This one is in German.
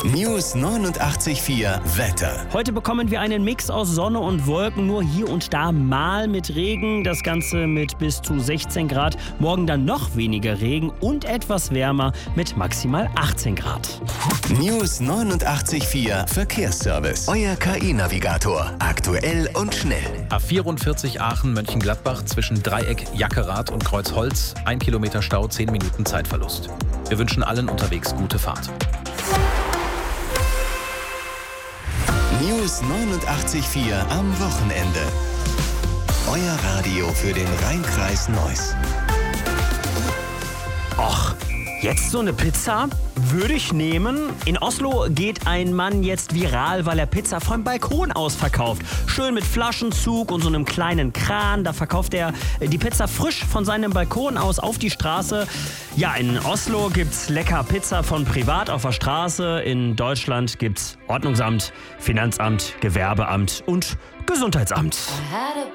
News 89,4 Wetter. Heute bekommen wir einen Mix aus Sonne und Wolken, nur hier und da mal mit Regen. Das Ganze mit bis zu 16 Grad. Morgen dann noch weniger Regen und etwas wärmer mit maximal 18 Grad. News 89,4 Verkehrsservice. Euer KI-Navigator. Aktuell und schnell. A44 Aachen-Mönchengladbach zwischen Dreieck, Jackerath und Kreuzholz. 1 Kilometer Stau, 10 Minuten Zeitverlust. Wir wünschen allen unterwegs gute Fahrt. News 89,4 am Wochenende. Euer Radio für den Rhein-Kreis Neuss. Och, jetzt so eine Pizza? Würde ich nehmen. In Oslo geht ein Mann jetzt viral, weil er Pizza vom Balkon aus verkauft. Schön mit Flaschenzug und so einem kleinen Kran. Da verkauft er die Pizza frisch von seinem Balkon aus auf die Straße. Ja, in Oslo gibt's lecker Pizza von privat auf der Straße. In Deutschland gibt's Ordnungsamt, Finanzamt, Gewerbeamt und Gesundheitsamt.